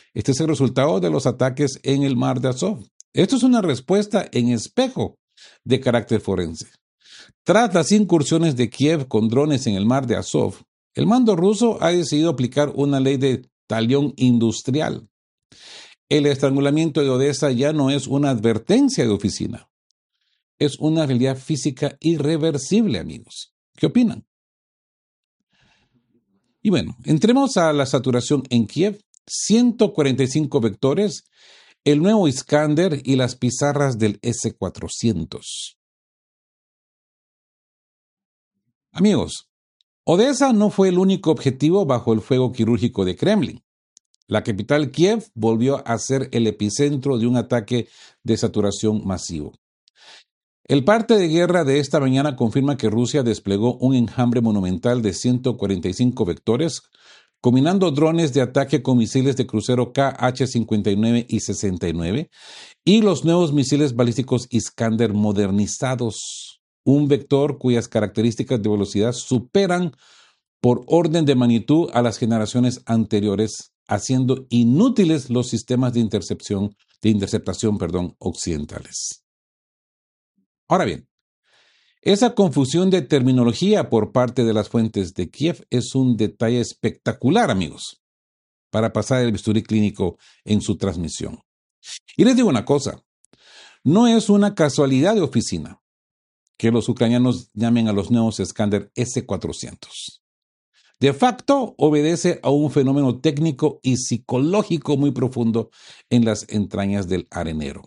Este es el resultado de los ataques en el mar de Azov. Esto es una respuesta en espejo de carácter forense. Tras las incursiones de Kiev con drones en el mar de Azov, el mando ruso ha decidido aplicar una ley de talión industrial. El estrangulamiento de Odessa ya no es una advertencia de oficina. Es una realidad física irreversible, amigos. ¿Qué opinan? Y bueno, entremos a la saturación en Kiev. 145 vectores, el nuevo Iskander y las pizarras del S-400. Amigos, Odessa no fue el único objetivo bajo el fuego quirúrgico de Kremlin. La capital Kiev volvió a ser el epicentro de un ataque de saturación masivo. El parte de guerra de esta mañana confirma que Rusia desplegó un enjambre monumental de 145 vectores, combinando drones de ataque con misiles de crucero Kh-59 y 69 y los nuevos misiles balísticos Iskander modernizados. Un vector cuyas características de velocidad superan por orden de magnitud a las generaciones anteriores, haciendo inútiles los sistemas de interceptación occidentales. Ahora bien, esa confusión de terminología por parte de las fuentes de Kiev es un detalle espectacular, amigos, para pasar el bisturí clínico en su transmisión. Y les digo una cosa, no es una casualidad de oficina que los ucranianos llamen a los nuevos Iskander S-400. De facto, obedece a un fenómeno técnico y psicológico muy profundo en las entrañas del arenero.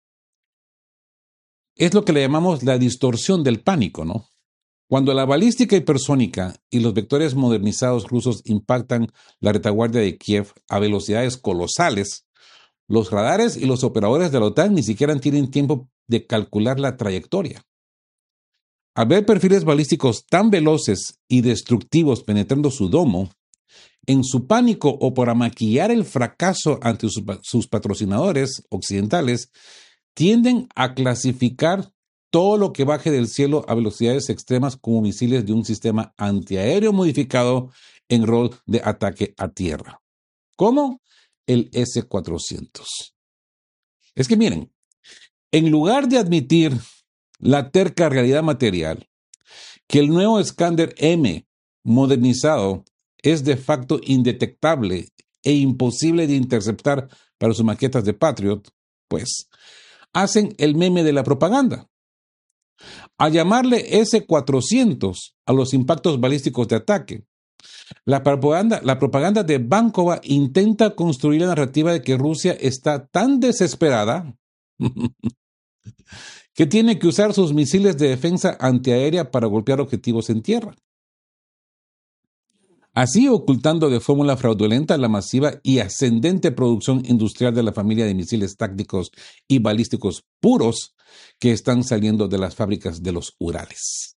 Es lo que le llamamos la distorsión del pánico, ¿no? Cuando la balística hipersónica y los vectores modernizados rusos impactan la retaguardia de Kiev a velocidades colosales, los radares y los operadores de la OTAN ni siquiera tienen tiempo de calcular la trayectoria. Al ver perfiles balísticos tan veloces y destructivos penetrando su domo, en su pánico o para maquillar el fracaso ante sus patrocinadores occidentales, tienden a clasificar todo lo que baje del cielo a velocidades extremas como misiles de un sistema antiaéreo modificado en rol de ataque a tierra. ¿Cómo? El S-400. Es que miren, en lugar de admitir la terca realidad material, que el nuevo Iskander M modernizado es de facto indetectable e imposible de interceptar para sus maquetas de Patriot, pues hacen el meme de la propaganda. Al llamarle S-400 a los impactos balísticos de ataque, la propaganda de Bankova intenta construir la narrativa de que Rusia está tan desesperada que tiene que usar sus misiles de defensa antiaérea para golpear objetivos en tierra. Así ocultando de fórmula fraudulenta la masiva y ascendente producción industrial de la familia de misiles tácticos y balísticos puros que están saliendo de las fábricas de los Urales.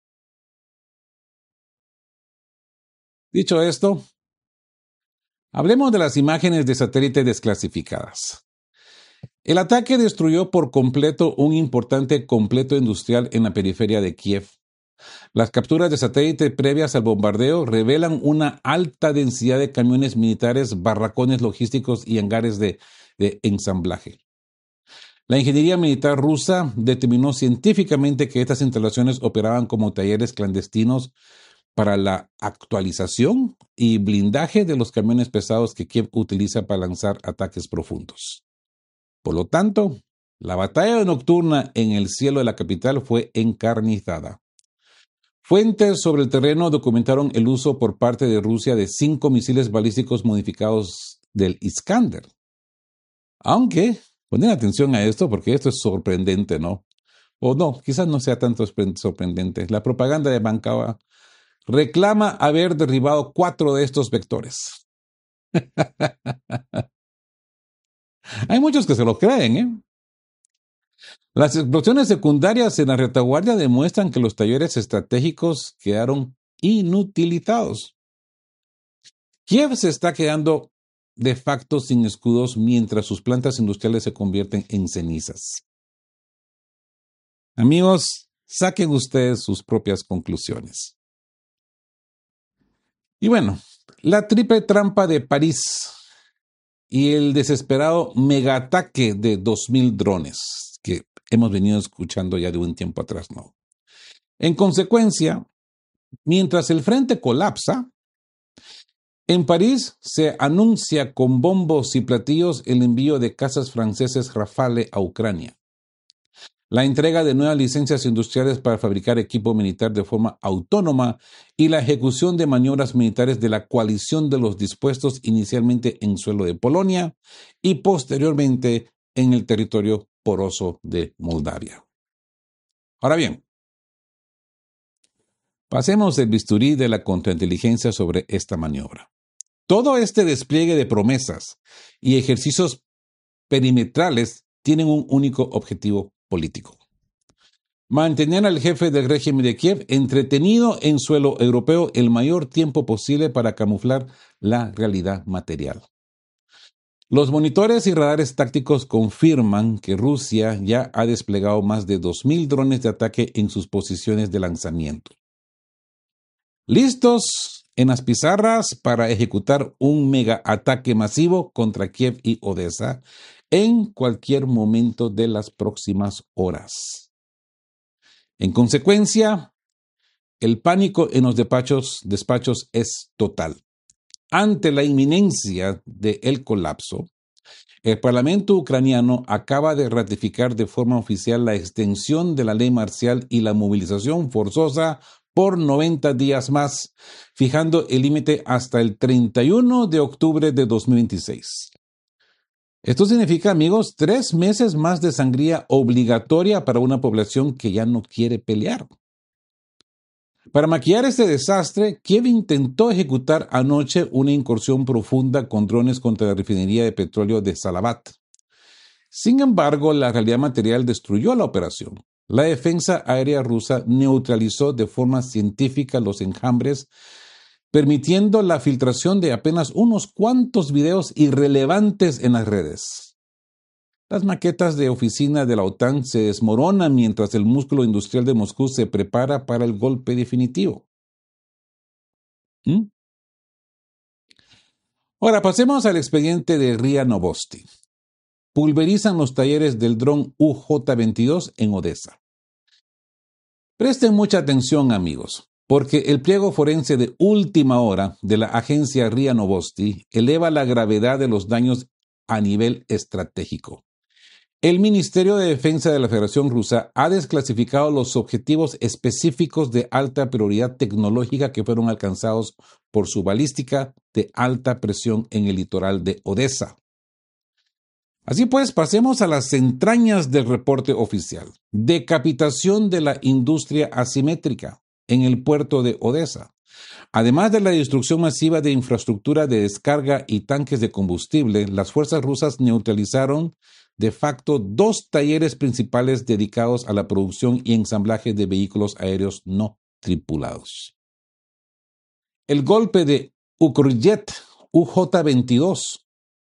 Dicho esto, hablemos de las imágenes de satélite desclasificadas. El ataque destruyó por completo un importante complejo industrial en la periferia de Kiev. Las capturas de satélite previas al bombardeo revelan una alta densidad de camiones militares, barracones logísticos y hangares de ensamblaje. La ingeniería militar rusa determinó científicamente que estas instalaciones operaban como talleres clandestinos para la actualización y blindaje de los camiones pesados que Kiev utiliza para lanzar ataques profundos. Por lo tanto, la batalla nocturna en el cielo de la capital fue encarnizada. Fuentes sobre el terreno documentaron el uso por parte de Rusia de 5 misiles balísticos modificados del Iskander. Aunque, ponen atención a esto porque esto es sorprendente, ¿no? O no, quizás no sea tanto sorprendente. La propaganda de Bankova reclama haber derribado 4 de estos vectores. Hay muchos que se lo creen, ¿eh? Las explosiones secundarias en la retaguardia demuestran que los talleres estratégicos quedaron inutilizados. Kiev se está quedando de facto sin escudos mientras sus plantas industriales se convierten en cenizas. Amigos, saquen ustedes sus propias conclusiones. Y bueno, la triple trampa de París y el desesperado megaataque de 2.000 drones que hemos venido escuchando ya de un tiempo atrás, ¿no? En consecuencia, mientras el frente colapsa, en París se anuncia con bombos y platillos el envío de cazas franceses Rafale a Ucrania, la entrega de nuevas licencias industriales para fabricar equipo militar de forma autónoma y la ejecución de maniobras militares de la coalición de los dispuestos inicialmente en suelo de Polonia y posteriormente en el territorio poroso de Moldavia. Ahora bien, pasemos el bisturí de la contrainteligencia sobre esta maniobra. Todo este despliegue de promesas y ejercicios perimetrales tienen un único objetivo político: mantener al jefe del régimen de Kiev entretenido en suelo europeo el mayor tiempo posible para camuflar la realidad material. Los monitores y radares tácticos confirman que Rusia ya ha desplegado más de 2.000 drones de ataque en sus posiciones de lanzamiento, listos en las pizarras para ejecutar un mega ataque masivo contra Kiev y Odessa en cualquier momento de las próximas horas. En consecuencia, el pánico en los despachos es total. Ante la inminencia del colapso, el Parlamento ucraniano acaba de ratificar de forma oficial la extensión de la ley marcial y la movilización forzosa por 90 días más, fijando el límite hasta el 31 de octubre de 2026. Esto significa, amigos, 3 meses más de sangría obligatoria para una población que ya no quiere pelear. Para maquillar este desastre, Kiev intentó ejecutar anoche una incursión profunda con drones contra la refinería de petróleo de Salavat. Sin embargo, la realidad material destruyó la operación. La defensa aérea rusa neutralizó de forma científica los enjambres, permitiendo la filtración de apenas unos cuantos videos irrelevantes en las redes. Las maquetas de oficina de la OTAN se desmoronan mientras el músculo industrial de Moscú se prepara para el golpe definitivo. Ahora pasemos al expediente de RIA Novosti. Pulverizan los talleres del dron UJ-22 en Odessa. Presten mucha atención, amigos, porque el pliego forense de última hora de la agencia RIA Novosti eleva la gravedad de los daños a nivel estratégico. El Ministerio de Defensa de la Federación Rusa ha desclasificado los objetivos específicos de alta prioridad tecnológica que fueron alcanzados por su balística de alta presión en el litoral de Odessa. Así pues, pasemos a las entrañas del reporte oficial. Decapitación de la industria asimétrica en el puerto de Odessa. Además de la destrucción masiva de infraestructura de descarga y tanques de combustible, las fuerzas rusas neutralizaron de facto 2 talleres principales dedicados a la producción y ensamblaje de vehículos aéreos no tripulados. El golpe de Ukryet UJ-22.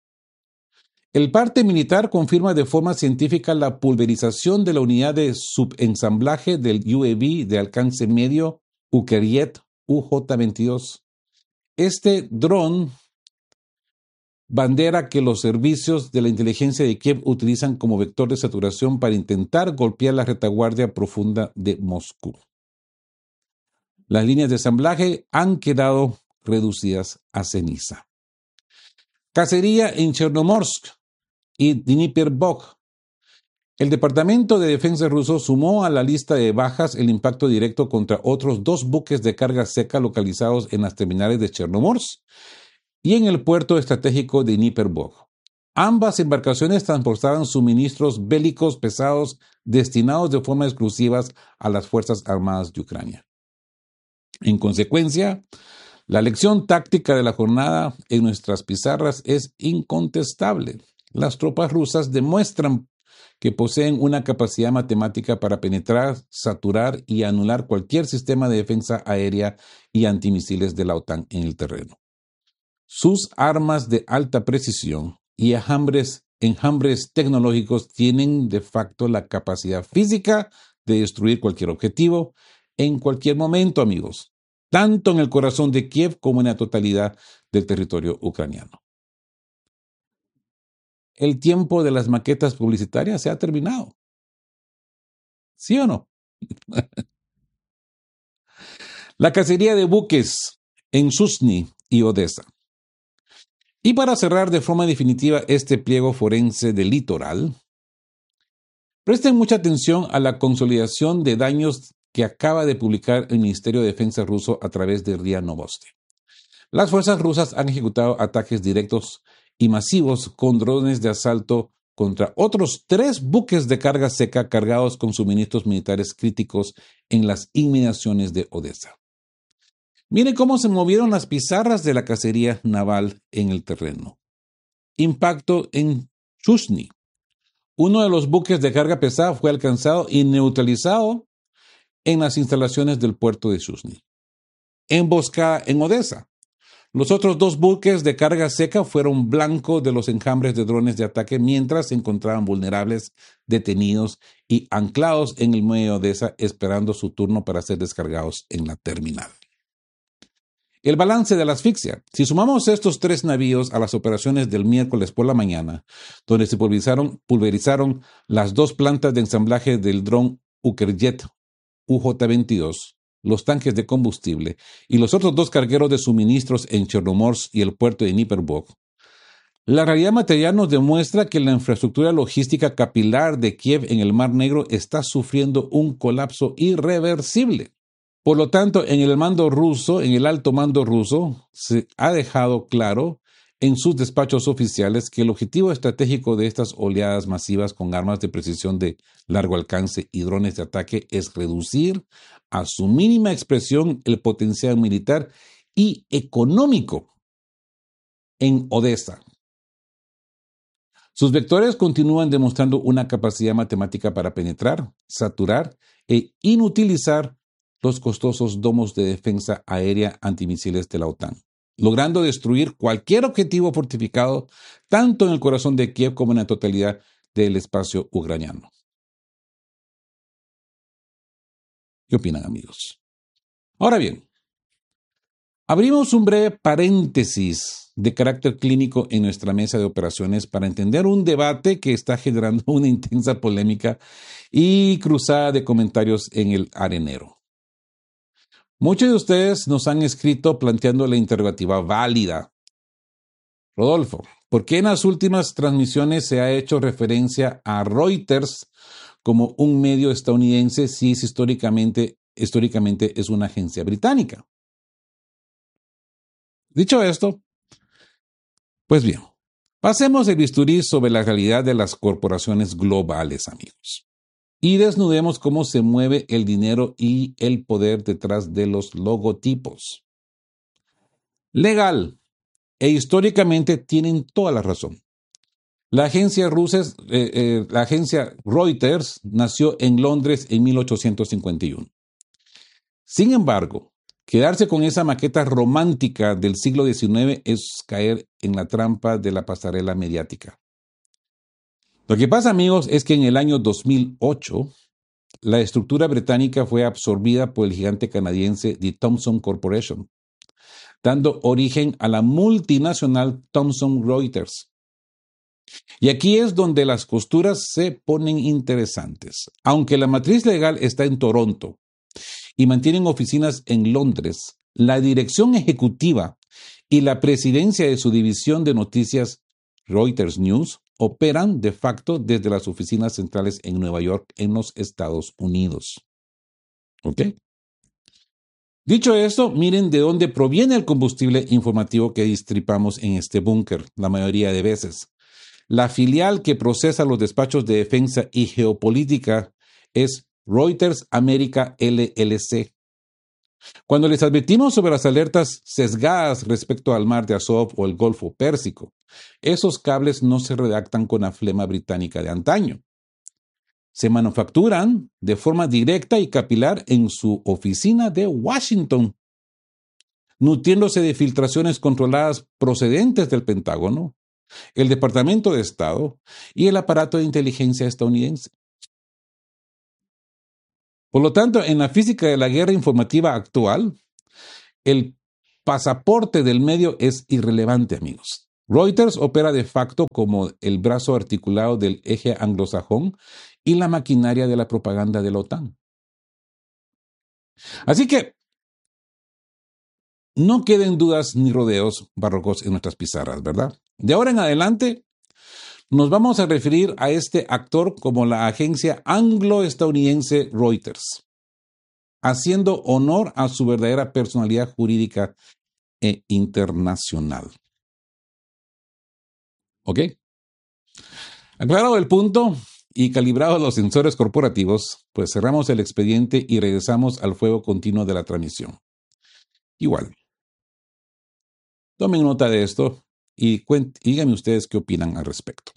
El parte militar confirma de forma científica la pulverización de la unidad de subensamblaje del UAV de alcance medio Ukryet UJ-22. Este dron bandera que los servicios de la inteligencia de Kiev utilizan como vector de saturación para intentar golpear la retaguardia profunda de Moscú. Las líneas de ensamblaje han quedado reducidas a ceniza. Cacería en Chernomorsk y Dnipropetrovsk. El Departamento de Defensa ruso sumó a la lista de bajas el impacto directo contra otros 2 buques de carga seca localizados en las terminales de Chernomorsk y en el puerto estratégico de Dnipropetrovsk. Ambas embarcaciones transportaban suministros bélicos pesados destinados de forma exclusiva a las Fuerzas Armadas de Ucrania. En consecuencia, la lección táctica de la jornada en nuestras pizarras es incontestable. Las tropas rusas demuestran que poseen una capacidad matemática para penetrar, saturar y anular cualquier sistema de defensa aérea y antimisiles de la OTAN en el terreno. Sus armas de alta precisión y enjambres tecnológicos tienen de facto la capacidad física de destruir cualquier objetivo en cualquier momento, amigos, tanto en el corazón de Kiev como en la totalidad del territorio ucraniano. el tiempo de las maquetas publicitarias se ha terminado. ¿Sí o no? La cacería de buques en Susni y Odessa. Y para cerrar de forma definitiva este pliego forense del litoral, presten mucha atención a la consolidación de daños que acaba de publicar el Ministerio de Defensa ruso a través de RIA Novosti. Las fuerzas rusas han ejecutado ataques directos y masivos con drones de asalto contra otros 3 buques de carga seca cargados con suministros militares críticos en las inmediaciones de Odessa. Miren cómo se movieron las pizarras de la cacería naval en el terreno. Impacto en Chuzhny. Uno de los buques de carga pesada fue alcanzado y neutralizado en las instalaciones del puerto de Chuzhny. Emboscada en Odessa. Los otros 2 buques de carga seca fueron blanco de los enjambres de drones de ataque mientras se encontraban vulnerables, detenidos y anclados en el muelle de Odessa esperando su turno para ser descargados en la terminal. El balance de la asfixia. Si sumamos estos 3 navíos a las operaciones del miércoles por la mañana, donde se pulverizaron las 2 plantas de ensamblaje del dron Ukrjet UJ-22, los tanques de combustible y los otros 2 cargueros de suministros en Chernomorsk y el puerto de Dnipropetrovsk, la realidad material nos demuestra que la infraestructura logística capilar de Kiev en el Mar Negro está sufriendo un colapso irreversible. Por lo tanto, en el alto mando ruso, se ha dejado claro en sus despachos oficiales que el objetivo estratégico de estas oleadas masivas con armas de precisión de largo alcance y drones de ataque es reducir a su mínima expresión el potencial militar y económico en Odessa. Sus vectores continúan demostrando una capacidad matemática para penetrar, saturar e inutilizar los costosos domos de defensa aérea antimisiles de la OTAN, logrando destruir cualquier objetivo fortificado, tanto en el corazón de Kiev como en la totalidad del espacio ucraniano. ¿Qué opinan, amigos? Ahora bien, abrimos un breve paréntesis de carácter clínico en nuestra mesa de operaciones para entender un debate que está generando una intensa polémica y cruzada de comentarios en el arenero. Muchos de ustedes nos han escrito planteando la interrogativa válida. Rodolfo, ¿por qué en las últimas transmisiones se ha hecho referencia a Reuters como un medio estadounidense si es históricamente es una agencia británica? Dicho esto, pues bien, pasemos el bisturí sobre la realidad de las corporaciones globales, amigos. Y desnudemos cómo se mueve el dinero y el poder detrás de los logotipos. Legal e históricamente tienen toda la razón. La agencia Reuters nació en Londres en 1851. Sin embargo, quedarse con esa maqueta romántica del siglo XIX es caer en la trampa de la pasarela mediática. Lo que pasa, amigos, es que en el año 2008, la estructura británica fue absorbida por el gigante canadiense The Thomson Corporation, dando origen a la multinacional Thomson Reuters. Y aquí es donde las costuras se ponen interesantes. Aunque la matriz legal está en Toronto y mantienen oficinas en Londres, la dirección ejecutiva y la presidencia de su división de noticias Reuters News operan de facto desde las oficinas centrales en Nueva York, en los Estados Unidos. ¿Ok? Dicho esto, miren de dónde proviene el combustible informativo que distripamos en este búnker, la mayoría de veces. La filial que procesa los despachos de defensa y geopolítica es Reuters América LLC. Cuando les advertimos sobre las alertas sesgadas respecto al mar de Azov o el Golfo Pérsico, esos cables no se redactan con la flema británica de antaño. Se manufacturan de forma directa y capilar en su oficina de Washington, nutriéndose de filtraciones controladas procedentes del Pentágono, el Departamento de Estado y el aparato de inteligencia estadounidense. Por lo tanto, en la física de la guerra informativa actual, el pasaporte del medio es irrelevante, amigos. Reuters opera de facto como el brazo articulado del eje anglosajón y la maquinaria de la propaganda de la OTAN. Así que no queden dudas ni rodeos barrocos en nuestras pizarras, ¿verdad? De ahora en adelante nos vamos a referir a este actor como la agencia anglo-estadounidense Reuters, haciendo honor a su verdadera personalidad jurídica e internacional. ¿Ok? Aclarado el punto y calibrados los sensores corporativos, pues cerramos el expediente y regresamos al fuego continuo de la transmisión. Igual, tomen nota de esto y díganme ustedes qué opinan al respecto.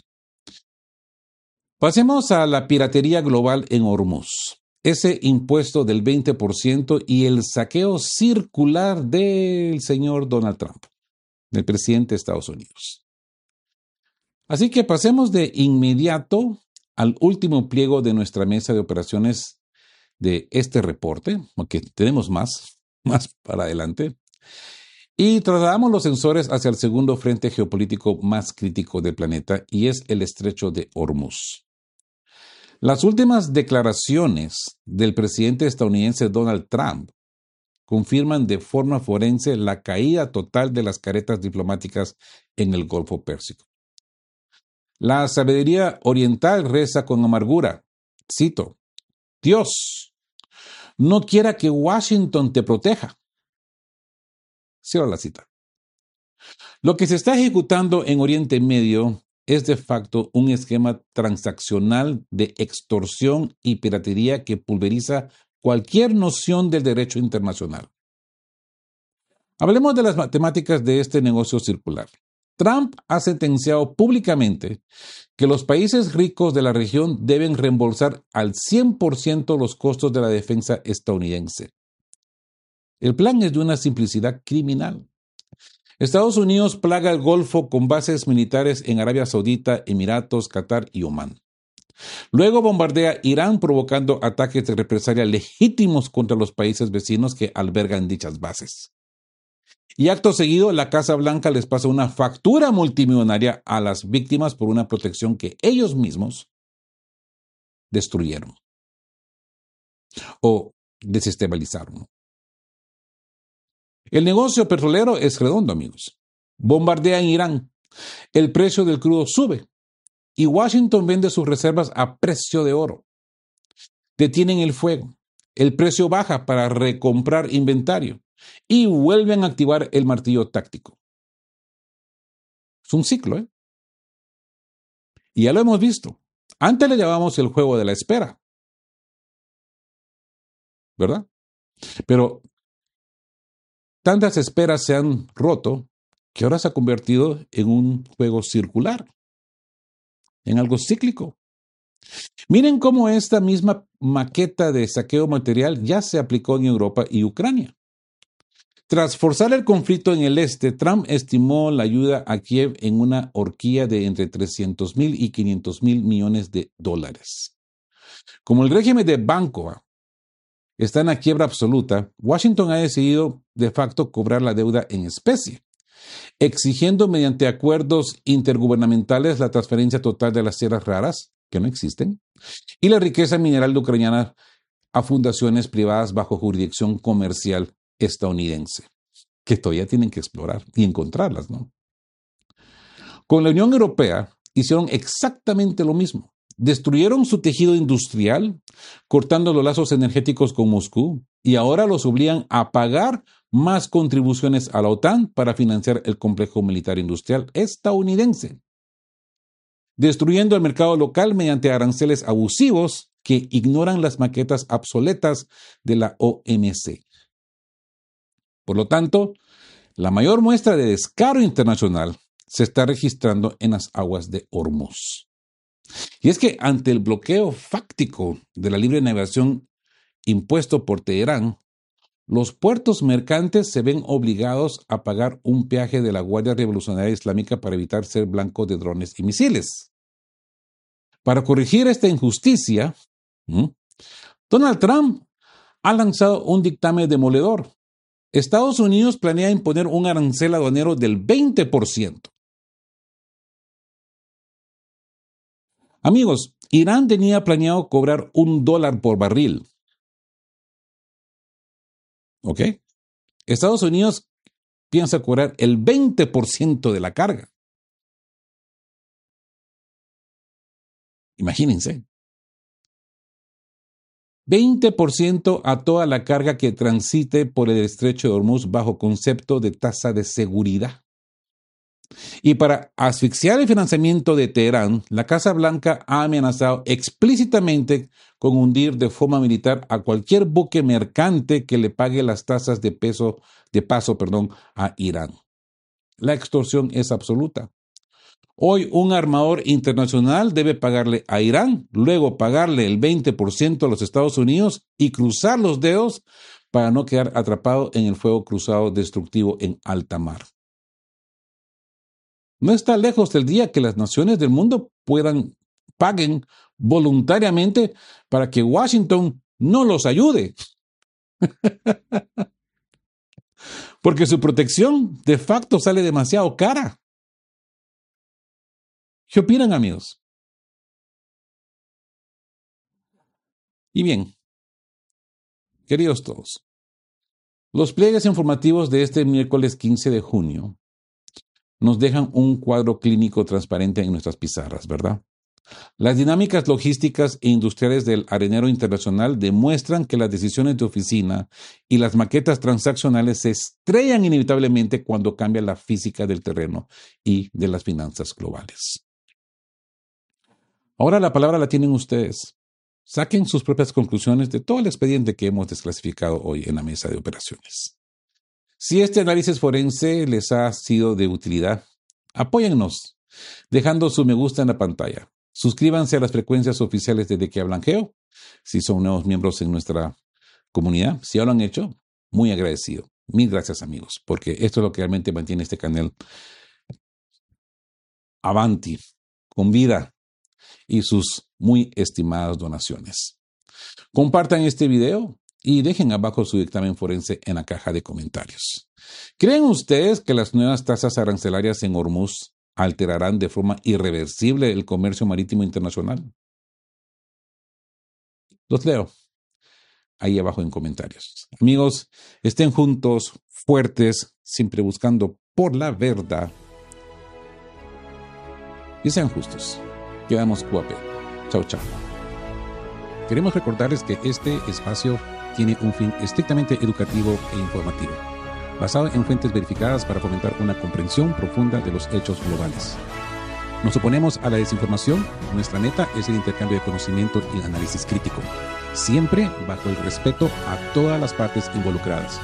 Pasemos a la piratería global en Hormuz. Ese impuesto del 20% y el saqueo circular del señor Donald Trump, del presidente de Estados Unidos. Así que pasemos de inmediato al último pliego de nuestra mesa de operaciones de este reporte, porque tenemos más para adelante, y trasladamos los sensores hacia el segundo frente geopolítico más crítico del planeta, y es el estrecho de Hormuz. Las últimas declaraciones del presidente estadounidense Donald Trump confirman de forma forense la caída total de las caretas diplomáticas en el Golfo Pérsico. La sabiduría oriental reza con amargura. Cito: Dios, no quiera que Washington te proteja. Cierro la cita. Lo que se está ejecutando en Oriente Medio es de facto un esquema transaccional de extorsión y piratería que pulveriza cualquier noción del derecho internacional. Hablemos de las matemáticas de este negocio circular. Trump ha sentenciado públicamente que los países ricos de la región deben reembolsar al 100% los costos de la defensa estadounidense. El plan es de una simplicidad criminal. Estados Unidos plaga el Golfo con bases militares en Arabia Saudita, Emiratos, Qatar y Omán. Luego bombardea Irán provocando ataques de represalia legítimos contra los países vecinos que albergan dichas bases. Y acto seguido, la Casa Blanca les pasa una factura multimillonaria a las víctimas por una protección que ellos mismos destruyeron o desestabilizaron. El negocio petrolero es redondo, amigos. Bombardea en Irán, el precio del crudo sube y Washington vende sus reservas a precio de oro. Detienen el fuego, el precio baja para recomprar inventario y vuelven a activar el martillo táctico. Es un ciclo, ¿eh? Y ya lo hemos visto. Antes le llamamos el juego de la espera, ¿verdad? Pero tantas esperas se han roto que ahora se ha convertido en un juego circular, en algo cíclico. Miren cómo esta misma maqueta de saqueo material ya se aplicó en Europa y Ucrania. Tras forzar el conflicto en el este, Trump estimó la ayuda a Kiev en una horquilla de entre 300,000 y 500,000 millones de dólares. Como el régimen de Bankova está en la quiebra absoluta, Washington ha decidido de facto cobrar la deuda en especie, exigiendo mediante acuerdos intergubernamentales la transferencia total de las tierras raras, que no existen, y la riqueza mineral ucraniana a fundaciones privadas bajo jurisdicción comercial estadounidense, que todavía tienen que explorar y encontrarlas, ¿no? Con la Unión Europea hicieron exactamente lo mismo. Destruyeron su tejido industrial, cortando los lazos energéticos con Moscú, y ahora los obligan a pagar más contribuciones a la OTAN para financiar el complejo militar industrial estadounidense, destruyendo el mercado local mediante aranceles abusivos que ignoran las maquetas obsoletas de la OMC. Por lo tanto, la mayor muestra de descaro internacional se está registrando en las aguas de Hormuz. Y es que ante el bloqueo fáctico de la libre navegación impuesto por Teherán, los puertos mercantes se ven obligados a pagar un peaje de la Guardia Revolucionaria Islámica para evitar ser blanco de drones y misiles. Para corregir esta injusticia, Donald Trump ha lanzado un dictamen demoledor. Estados Unidos planea imponer un arancel aduanero del 20%. Amigos, Irán tenía planeado cobrar $1 por barril. ¿Ok? Estados Unidos piensa cobrar el 20% de la carga. Imagínense. 20% a toda la carga que transite por el estrecho de Hormuz bajo concepto de tasa de seguridad. Y para asfixiar el financiamiento de Teherán, la Casa Blanca ha amenazado explícitamente con hundir de forma militar a cualquier buque mercante que le pague las tasas de paso a Irán. La extorsión es absoluta. Hoy un armador internacional debe pagarle a Irán, luego pagarle el 20% a los Estados Unidos y cruzar los dedos para no quedar atrapado en el fuego cruzado destructivo en alta mar. No está lejos del día que las naciones del mundo paguen voluntariamente para que Washington no los ayude. Porque su protección de facto sale demasiado cara. ¿Qué opinan, amigos? Y bien, queridos todos, los pliegues informativos de este miércoles 15 de junio nos dejan un cuadro clínico transparente en nuestras pizarras, ¿verdad? Las dinámicas logísticas e industriales del arenero internacional demuestran que las decisiones de oficina y las maquetas transaccionales se estrellan inevitablemente cuando cambia la física del terreno y de las finanzas globales. Ahora la palabra la tienen ustedes. Saquen sus propias conclusiones de todo el expediente que hemos desclasificado hoy en la mesa de operaciones. Si este análisis forense les ha sido de utilidad, apóyennos dejando su me gusta en la pantalla. Suscríbanse a las frecuencias oficiales de Que Hablan Geo, si son nuevos miembros en nuestra comunidad. Si ya lo han hecho, muy agradecido. Mil gracias, amigos, porque esto es lo que realmente mantiene este canal avanti, con vida, y sus muy estimadas donaciones. Compartan este video y dejen abajo su dictamen forense en la caja de comentarios. ¿Creen ustedes que las nuevas tasas arancelarias en Hormuz alterarán de forma irreversible el comercio marítimo internacional? Los leo ahí abajo en comentarios. Amigos, estén juntos, fuertes, siempre buscando por la verdad. Y sean justos. Quedamos cuape. Chau, chau. Queremos recordarles que este espacio tiene un fin estrictamente educativo e informativo, basado en fuentes verificadas para fomentar una comprensión profunda de los hechos globales. Nos oponemos a la desinformación. Nuestra meta es el intercambio de conocimiento y análisis crítico, siempre bajo el respeto a todas las partes involucradas.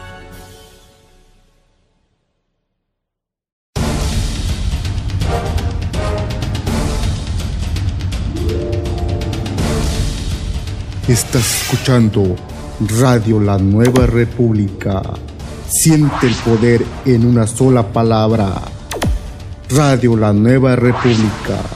Estás escuchando Radio La Nueva República. Siente el poder en una sola palabra. Radio La Nueva República.